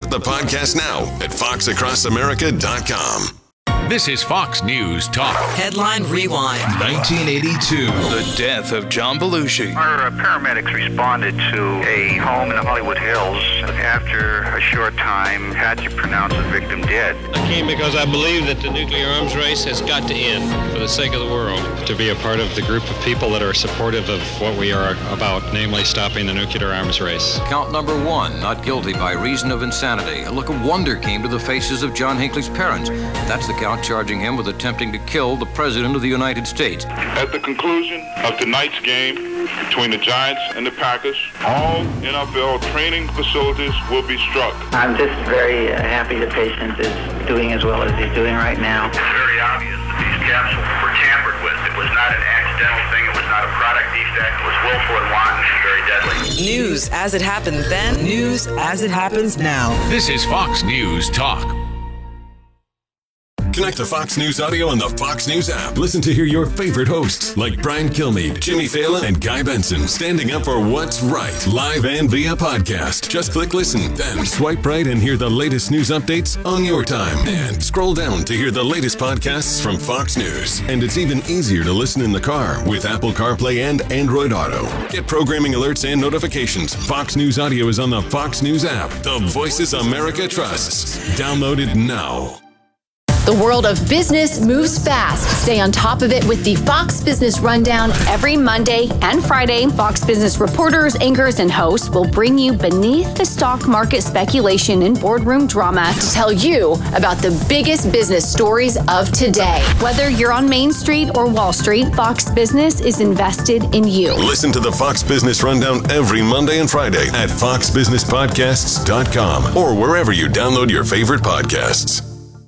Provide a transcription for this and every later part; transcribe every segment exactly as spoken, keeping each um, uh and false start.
the podcast now at fox across america dot com. This is Fox News Talk. Headline Rewind. nineteen eighty-two. The death of John Belushi. Our uh, paramedics responded to a home in the Hollywood Hills. After a short time, had to pronounce the victim dead. I came because I believe that the nuclear arms race has got to end for the sake of the world. To be a part of the group of people that are supportive of what we are about, namely stopping the nuclear arms race. Count number one, not guilty by reason of insanity. A look of wonder came to the faces of John Hinckley's parents. That's the count charging him with attempting to kill the President of the United States. At the conclusion of tonight's game between the Giants and the Packers, all N F L training facilities will be struck. I'm just very uh, happy the patient is doing as well as he's doing right now. It's very obvious that these capsules were tampered with. It was not an accidental thing. It was not a product defect. It was willful and wanton and very deadly. News as it happened then, news as it happens now. This is Fox News Talk. Connect to Fox News Audio on the Fox News app. Listen to hear your favorite hosts like Brian Kilmeade, Jimmy Fallon, and Guy Benson standing up for what's right, live and via podcast. Just click listen, then swipe right and hear the latest news updates on your time. And scroll down to hear the latest podcasts from Fox News. And it's even easier to listen in the car with Apple CarPlay and Android Auto. Get programming alerts and notifications. Fox News Audio is on the Fox News app. The voices America trusts. Download it now. The world of business moves fast. Stay on top of it with the Fox Business Rundown every Monday and Friday. Fox Business reporters, anchors, and hosts will bring you beneath the stock market speculation and boardroom drama to tell you about the biggest business stories of today. Whether you're on Main Street or Wall Street, Fox Business is invested in you. Listen to the Fox Business Rundown every Monday and Friday at fox business podcasts dot com or wherever you download your favorite podcasts.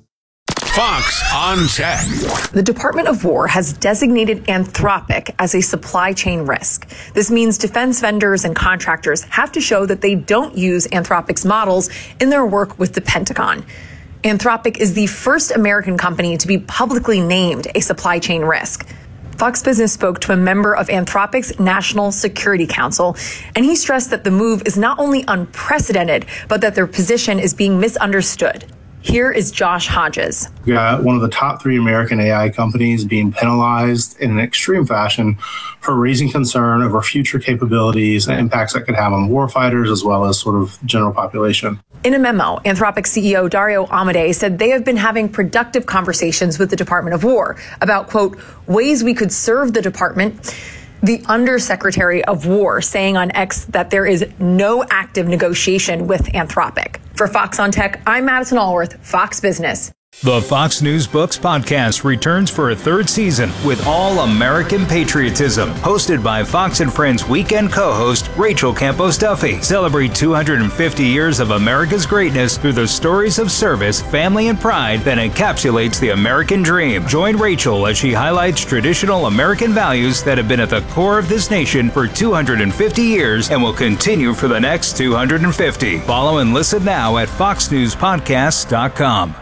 Fox on Tech. The Department of War has designated Anthropic as a supply chain risk. This means defense vendors and contractors have to show that they don't use Anthropic's models in their work with the Pentagon. Anthropic is the first American company to be publicly named a supply chain risk. Fox Business spoke to a member of Anthropic's National Security Council, and he stressed that the move is not only unprecedented, but that their position is being misunderstood. Here is Josh Hodges. We got one of the top three American A I companies being penalized in an extreme fashion for raising concern over future capabilities and impacts that could have on warfighters as well as sort of general population. In a memo, Anthropic C E O Dario Amodei said they have been having productive conversations with the Department of War about, quote, ways we could serve the department. The Undersecretary of War saying on X that there is no active negotiation with Anthropic. For Fox on Tech, I'm Madison Allworth, Fox Business. The Fox News Books podcast returns for a third season with All American Patriotism, hosted by Fox and Friends weekend co-host Rachel Campos Duffy. Celebrate two hundred fifty years of America's greatness through the stories of service, family, and pride that encapsulates the American dream. Join Rachel as she highlights traditional American values that have been at the core of this nation for two hundred fifty years and will continue for the next two hundred fifty. Follow and listen now at fox news podcasts dot com.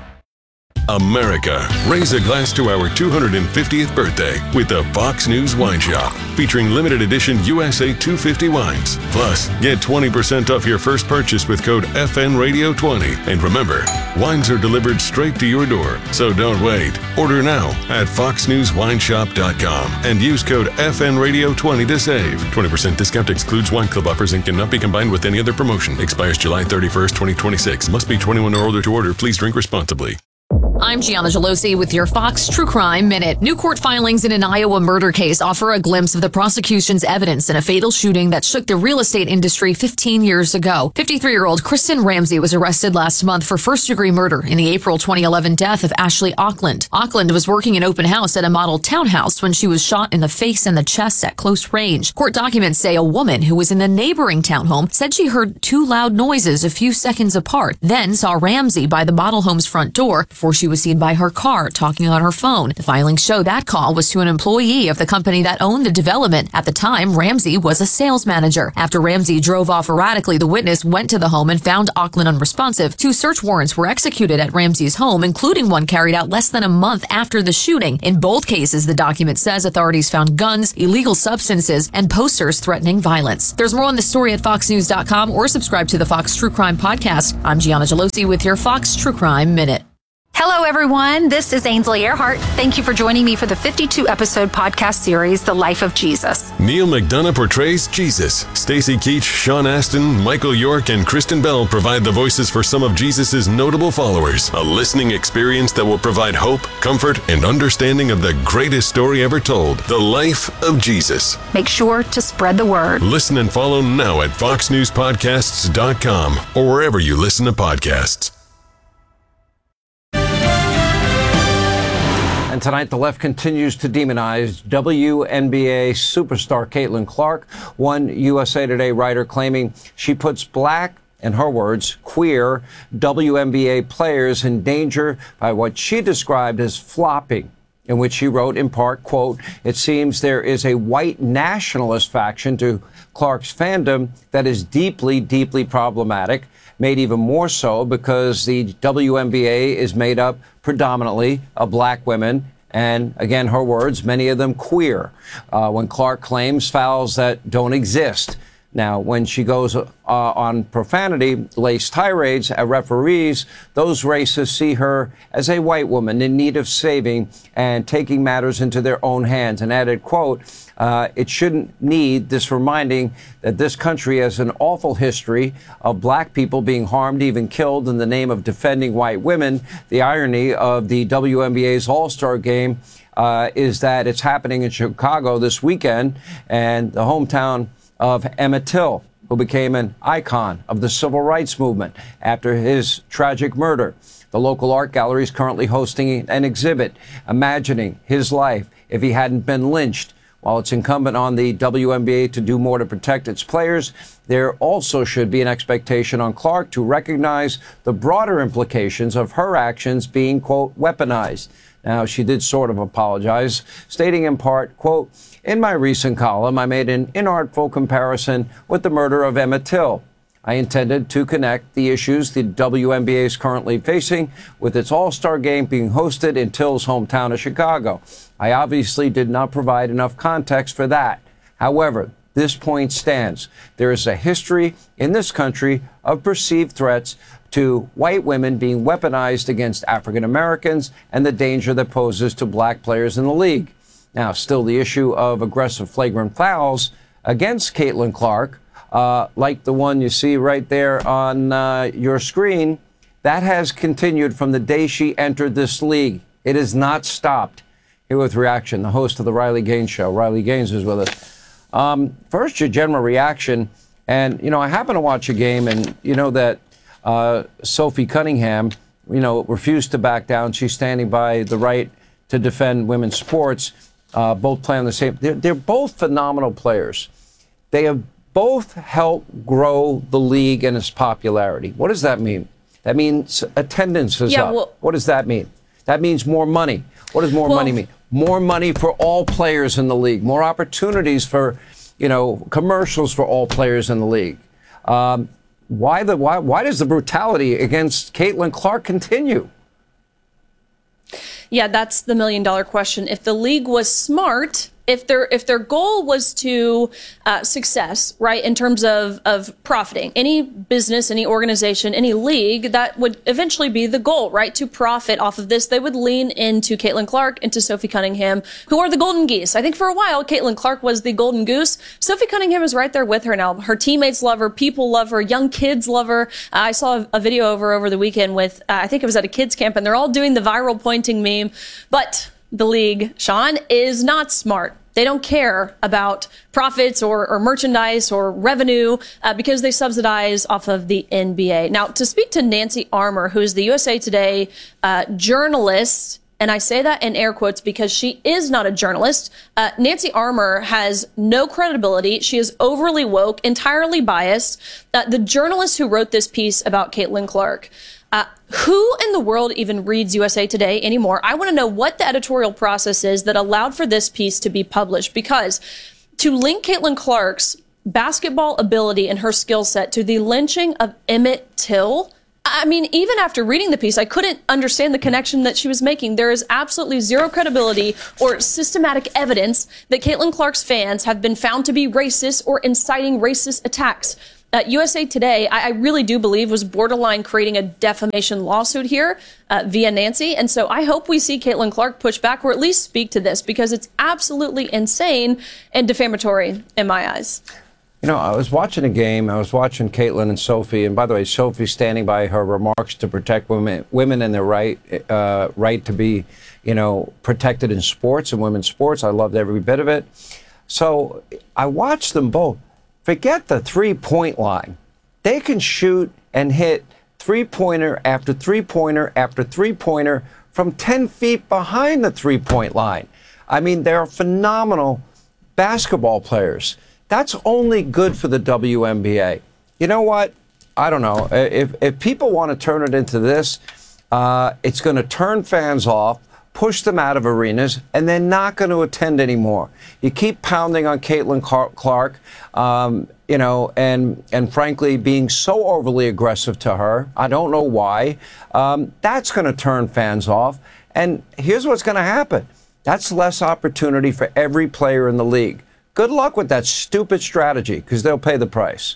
America, raise a glass to our two hundred fiftieth birthday with the Fox News Wine Shop, featuring limited edition U S A two fifty wines. Plus, get twenty percent off your first purchase with code F N Radio twenty. And remember, wines are delivered straight to your door, so don't wait. Order now at fox news wine shop dot com and use code F N Radio twenty to save. twenty percent discount excludes wine club offers and cannot be combined with any other promotion. Expires July thirty-first, twenty twenty-six. Must be twenty-one or older to order. Please drink responsibly. I'm Gianna Gelosi with your Fox True Crime Minute. New court filings in an Iowa murder case offer a glimpse of the prosecution's evidence in a fatal shooting that shook the real estate industry fifteen years ago. fifty-three-year-old Kristen Ramsey was arrested last month for first-degree murder in the April twenty eleven death of Ashley Auckland. Auckland was working an open house at a model townhouse when she was shot in the face and the chest at close range. Court documents say a woman who was in the neighboring townhome said she heard two loud noises a few seconds apart, then saw Ramsey by the model home's front door before she was seen by her car talking on her phone. The filings show that call was to an employee of the company that owned the development. At the time, Ramsey was a sales manager. After Ramsey drove off erratically, the witness went to the home and found Auckland unresponsive. Two search warrants were executed at Ramsey's home, including one carried out less than a month after the shooting. In both cases, the document says authorities found guns, illegal substances, and posters threatening violence. There's more on the story at fox news dot com or subscribe to the Fox True Crime Podcast. I'm Gianna Gelosi with your Fox True Crime Minute. Hello, everyone. This is Ainsley Earhart. Thank you for joining me for the fifty-two episode podcast series, The Life of Jesus. Neil McDonough portrays Jesus. Stacey Keach, Sean Astin, Michael York, and Kristen Bell provide the voices for some of Jesus' notable followers. A listening experience that will provide hope, comfort, and understanding of the greatest story ever told, The Life of Jesus. Make sure to spread the word. Listen and follow now at fox news podcasts dot com or wherever you listen to podcasts. And tonight, the left continues to demonize W N B A superstar Caitlin Clark, one U S A Today writer claiming she puts black, in her words, queer W N B A players in danger by what she described as flopping, in which she wrote in part, quote, "It seems there is a white nationalist faction to Clark's fandom that is deeply, deeply problematic, made even more so because the W N B A is made up predominantly of black women, and again, her words, many of them queer," uh, when Clark claims fouls that don't exist. Now, when she goes uh, on profanity-laced tirades at referees, those racists see her as a white woman in need of saving and taking matters into their own hands. And added, quote, uh, "It shouldn't need this reminding that this country has an awful history of black people being harmed, even killed in the name of defending white women. The irony of the W N B A's All-Star Game uh, is that it's happening in Chicago this weekend, and the hometown of Emmett Till, who became an icon of the civil rights movement after his tragic murder. The local art gallery is currently hosting an exhibit imagining his life if he hadn't been lynched. While it's incumbent on the W N B A to do more to protect its players, there also should be an expectation on Clark to recognize the broader implications of her actions being, quote, weaponized. Now, she did sort of apologize, stating in part, quote, "In my recent column, I made an inartful comparison with the murder of Emmett Till. I intended to connect the issues the W N B A is currently facing with its All-Star Game being hosted in Till's hometown of Chicago. I obviously did not provide enough context for that. However, this point stands. There is a history in this country of perceived threats to white women being weaponized against African Americans and the danger that poses to black players in the league." Now, still the issue of aggressive flagrant fouls against Caitlin Clark, uh, like the one you see right there on uh, your screen, that has continued from the day she entered this league. It has not stopped. Here with reaction, the host of the Riley Gaines Show. Riley Gaines is with us. Um, first, your general reaction. And, you know, I happen to watch a game, and you know that uh, Sophie Cunningham, you know, refused to back down. She's standing by the right to defend women's sports. Uh, both play on the same. They're, they're both phenomenal players. They have both helped grow the league and its popularity. What does that mean? That means attendance is yeah, up. Well, what does that mean? That means more money. What does more well, money mean? More money for all players in the league. More opportunities for, you know, commercials for all players in the league. Um, why the why why does the brutality against Caitlin Clark continue? Yeah, that's the million dollar question. If the league was smart, if their if their goal was to uh, success, right, in terms of of profiting, any business, any organization, any league, that would eventually be the goal, right, to profit off of this. They would lean into Caitlin Clark, into Sophie Cunningham, who are the golden geese. I think for a while, Caitlin Clark was the golden goose. Sophie Cunningham is right there with her now. Her teammates love her, people love her, young kids love her. Uh, I saw a, a video over over the weekend with, uh, I think it was at a kids camp, and they're all doing the viral pointing meme. But the league, Sean, is not smart. They don't care about profits or, or merchandise or revenue uh, because they subsidize off of the N B A. Now, to speak to Nancy Armour, who's the U S A Today uh, journalist and I say that in air quotes because she is not a journalist. Uh, Nancy Armour has no credibility. She is overly woke, entirely biased. Uh, the journalist who wrote this piece about Caitlin Clark, uh, who in the world even reads U S A Today anymore? I want to know what the editorial process is that allowed for this piece to be published, because to link Caitlin Clark's basketball ability and her skill set to the lynching of Emmett Till, I mean, even after reading the piece, I couldn't understand the connection that she was making. There is absolutely zero credibility or systematic evidence that Caitlin Clark's fans have been found to be racist or inciting racist attacks. Uh, U S A Today, I, I really do believe, was borderline creating a defamation lawsuit here uh, via Nancy. And so I hope we see Caitlin Clark push back or at least speak to this, because it's absolutely insane and defamatory in my eyes. You know, I was watching a game. I was watching Caitlin and Sophie. And by the way, Sophie standing by her remarks to protect women, women and their right, uh, right to be, you know, protected in sports and women's sports. I loved every bit of it. So I watched them both. Forget the three-point line. They can shoot and hit three-pointer after three-pointer after three-pointer from ten feet behind the three-point line. I mean, they're phenomenal basketball players. That's only good for the W N B A. You know what? I don't know. If, if people want to turn it into this, uh, it's going to turn fans off, push them out of arenas, and they're not going to attend anymore. You keep pounding on Caitlin Clark, um, you know, and, and frankly, being so overly aggressive to her. I don't know why. Um, that's going to turn fans off. And here's what's going to happen. That's less opportunity for every player in the league. Good luck with that stupid strategy, because they'll pay the price.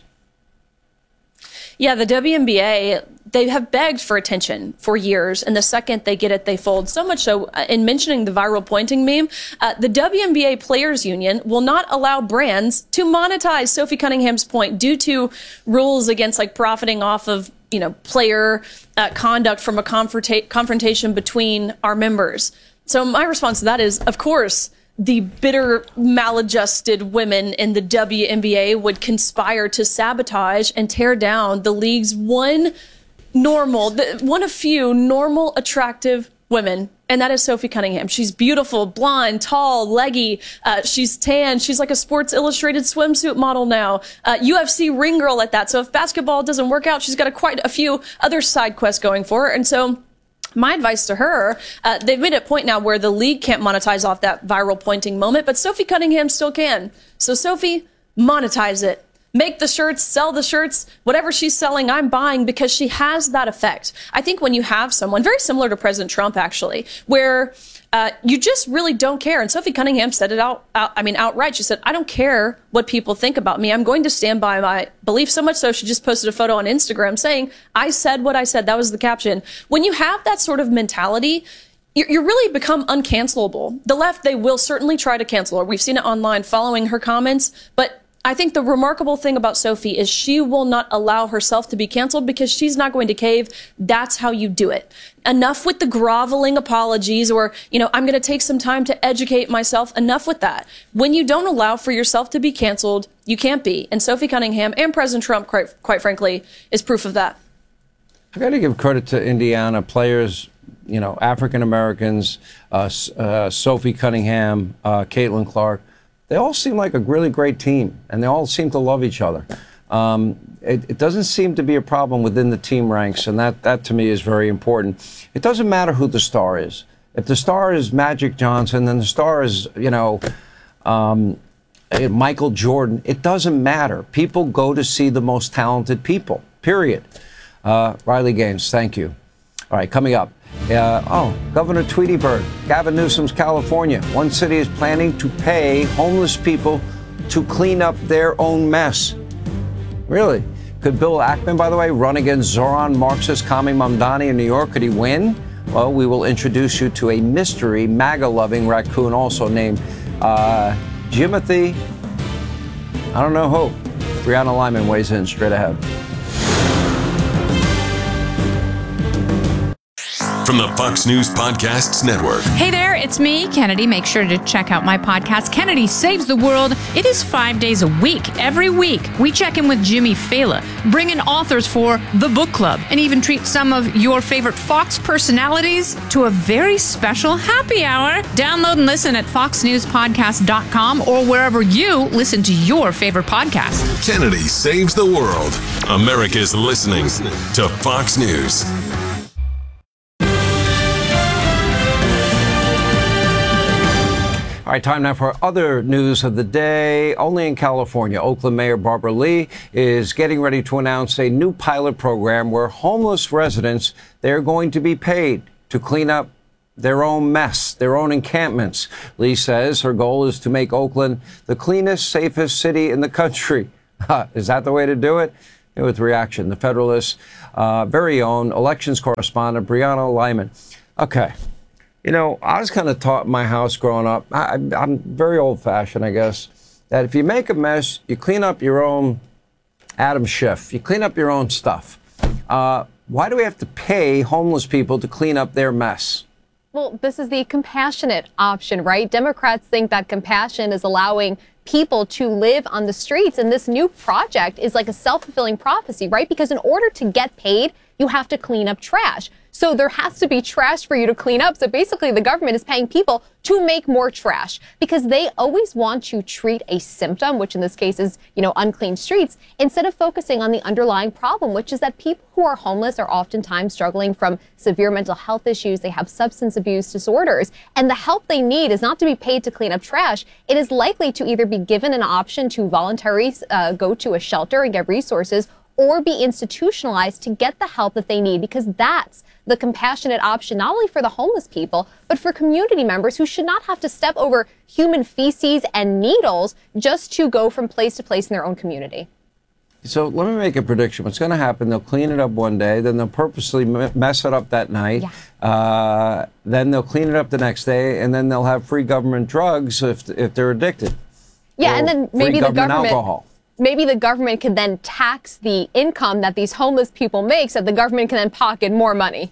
Yeah, the W N B A, they have begged for attention for years, and the second they get it, they fold. So much so, uh, in mentioning the viral pointing meme, uh, the W N B A Players Union will not allow brands to monetize Sophie Cunningham's point due to rules against like profiting off of, you know, player uh, conduct from a confronta- confrontation between our members. So my response to that is, of course, the bitter, maladjusted women in the W N B A would conspire to sabotage and tear down the league's one normal, one of few normal, attractive women, and that is Sophie Cunningham. She's beautiful, blonde, tall, leggy. Uh, she's tan. She's like a Sports Illustrated swimsuit model now. Uh, U F C ring girl at that. So if basketball doesn't work out, she's got a, quite a few other side quests going for her. And so my advice to her, uh, they've made a point now where the league can't monetize off that viral pointing moment, but Sophie Cunningham still can. So Sophie, monetize it. Make the shirts, sell the shirts, whatever she's selling, I'm buying, because she has that effect. I think when you have someone very similar to President Trump, actually, where uh, you just really don't care. And Sophie Cunningham said it out, out, I mean, outright. She said, I don't care what people think about me. I'm going to stand by my belief. So much so, she just posted a photo on Instagram saying, I said what I said. That was the caption. When you have that sort of mentality, you, you really become uncancelable. The left, they will certainly try to cancel her. We've seen it online following her comments, but I think the remarkable thing about Sophie is she will not allow herself to be canceled, because she's not going to cave. That's how you do it. Enough with the groveling apologies or, you know, I'm going to take some time to educate myself. Enough with that. When you don't allow for yourself to be canceled, you can't be. And Sophie Cunningham and President Trump, quite, quite frankly, is proof of that. I got to give credit to Indiana players, you know, African Americans, uh, uh, Sophie Cunningham, uh, Caitlin Clark. They all seem like a really great team, and they all seem to love each other. Um, it, it doesn't seem to be a problem within the team ranks, and that, that to me is very important. It doesn't matter who the star is. If the star is Magic Johnson, then the star is, you know, um, Michael Jordan. It doesn't matter. People go to see the most talented people, period. Uh, Riley Gaines, thank you. All right, coming up. Uh, oh, Governor Tweety Bird, Gavin Newsom's California. One city is planning to pay homeless people to clean up their own mess. Really? Could Bill Ackman, by the way, run against Zoran Marxist Kami Mamdani in New York? Could he win? Well, we will introduce you to a mystery MAGA-loving raccoon also named uh, Jimothy. I don't know who. Brianna Lyman weighs in straight ahead. from the Fox News Podcasts Network. Hey there, it's me, Kennedy. Make sure to check out my podcast, Kennedy Saves the World. It is five days a week. Every week, we check in with Jimmy Fallon, bring in authors for the book club, and even treat some of your favorite Fox personalities to a very special happy hour. Download and listen at fox news podcast dot com or wherever you listen to your favorite podcast. Kennedy Saves the World. America's listening to Fox News. All right, time now for other news of the day. Only in California, Oakland Mayor Barbara Lee is getting ready to announce a new pilot program where homeless residents, they're going to be paid to clean up their own mess, their own encampments. Lee says her goal is to make Oakland the cleanest, safest city in the country. Is that the way to do it? And with reaction, the Federalist's uh, very own elections correspondent, Brianna Lyman. Okay. You know, I was kind of taught in my house growing up, I, I'm very old-fashioned, I guess, that if you make a mess, you clean up your own Adam Schiff. You clean up your own stuff. Uh, why do we have to pay homeless people to clean up their mess? Well, this is the compassionate option, right? Democrats think that compassion is allowing people to live on the streets. And this new project is like a self-fulfilling prophecy, right? Because in order to get paid, you have to clean up trash. So there has to be trash for you to clean up. So basically, the government is paying people to make more trash because they always want to treat a symptom, which in this case is, you know, unclean streets, instead of focusing on the underlying problem, which is that people who are homeless are oftentimes struggling from severe mental health issues. They have substance abuse disorders, and the help they need is not to be paid to clean up trash. It is likely to either be given an option to voluntarily uh, go to a shelter and get resources, or be institutionalized to get the help that they need, because that's the compassionate option, not only for the homeless people, but for community members who should not have to step over human feces and needles just to go from place to place in their own community. So let me make a prediction. What's going to happen, they'll clean it up one day, then they'll purposely mess it up that night, yeah. uh, then they'll clean it up the next day, and then they'll have free government drugs if, if they're addicted. Yeah, and then maybe the government... alcohol. Maybe the government could then tax the income that these homeless people make so the government can then pocket more money.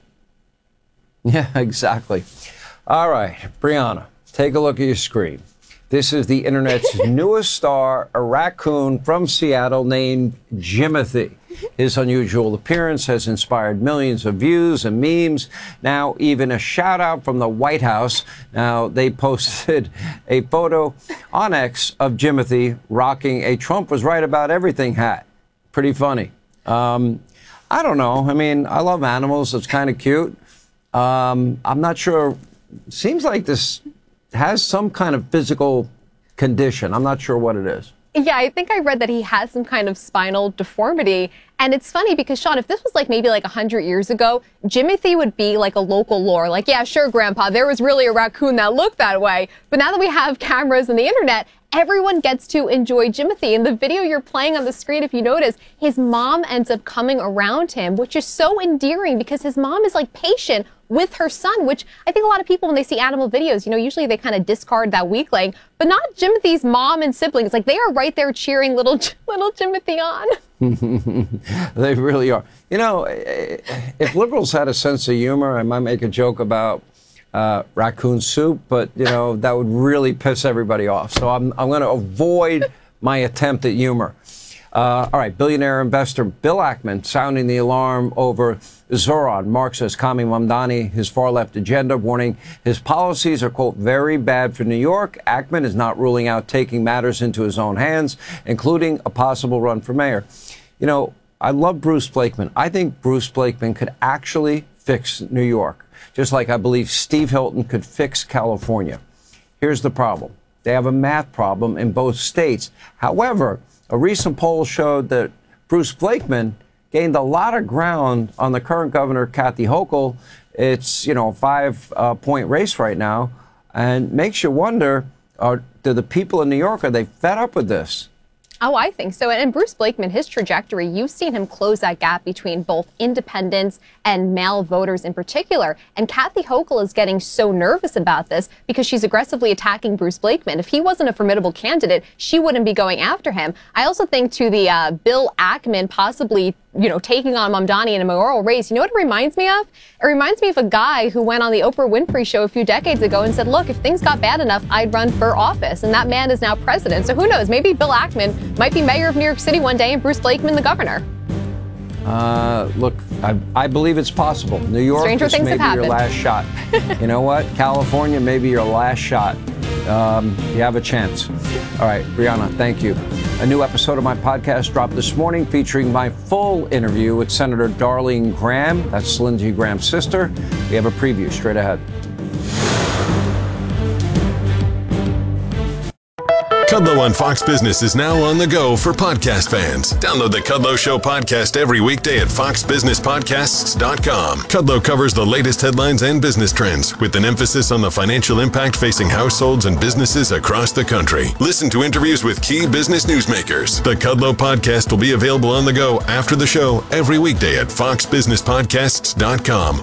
Yeah, exactly. All right, Brianna, take a look at your screen. This is the internet's newest star, a raccoon from Seattle named Jimothy. His unusual appearance has inspired millions of views and memes. Now, even a shout out from the White House. Now, they posted a photo on X of Jimothy rocking a Trump was right about everything hat. Pretty funny. Um, I don't know. I mean, I love animals. It's kind of cute. Um, I'm not sure. Seems like this has some kind of physical condition. I'm not sure what it is. Yeah, I think I read that he has some kind of spinal deformity. And it's funny because, Sean, if this was like maybe like one hundred years ago, Jimothy would be like a local lore. Like, yeah, sure, Grandpa, there was really a raccoon that looked that way. But now that we have cameras and the internet, everyone gets to enjoy Jimothy. In the video you're playing on the screen, if you notice, his mom ends up coming around him, which is so endearing because his mom is like patient with her son, which I think a lot of people, when they see animal videos, you know, usually they kind of discard that weakling, but not Jimothy's mom and siblings. Like, they are right there cheering little, little Jimothy on. They really are. You know, if liberals had a sense of humor, I might make a joke about uh, raccoon soup, but, you know, that would really piss everybody off. So I'm, I'm going to avoid my attempt at humor. Uh, all right, billionaire investor Bill Ackman sounding the alarm over Zoran, Marxist Kami Mamdani, his far-left agenda, warning his policies are, quote, very bad for New York. Ackman is not ruling out taking matters into his own hands, including a possible run for mayor. You know, I love Bruce Blakeman. I think Bruce Blakeman could actually fix New York, just like I believe Steve Hilton could fix California. Here's the problem. They have a math problem in both states. However, a recent poll showed that Bruce Blakeman gained a lot of ground on the current governor, Kathy Hochul. It's, you know, a five-point uh, race right now, and makes you wonder, are, do the people in New York, are they fed up with this? Oh, I think so. And Bruce Blakeman, his trajectory, you've seen him close that gap between both independents and male voters in particular. And Kathy Hochul is getting so nervous about this because she's aggressively attacking Bruce Blakeman. If he wasn't a formidable candidate, she wouldn't be going after him. I also think to the uh, Bill Ackman possibly you know, taking on Mamdani in a mayoral race. You know what it reminds me of? It reminds me of a guy who went on the Oprah Winfrey Show a few decades ago and said, look, if things got bad enough, I'd run for office. And that man is now president. So who knows? Maybe Bill Ackman might be mayor of New York City one day and Bruce Blakeman the governor. Uh, look, I, I believe it's possible. New York, Stranger this things may have be your happened. last shot. You know what? California may be your last shot. Um, you have a chance. All right, Brianna, thank you. A new episode of my podcast dropped this morning featuring my full interview with Senator Darlene Graham. That's Lindsey Graham's sister. We have a preview straight ahead. Kudlow on Fox Business is now on the go for podcast fans. Download the Kudlow Show podcast every weekday at fox business podcasts dot com. Kudlow covers the latest headlines and business trends with an emphasis on the financial impact facing households and businesses across the country. Listen to interviews with key business newsmakers. The Kudlow podcast will be available on the go after the show every weekday at fox business podcasts dot com.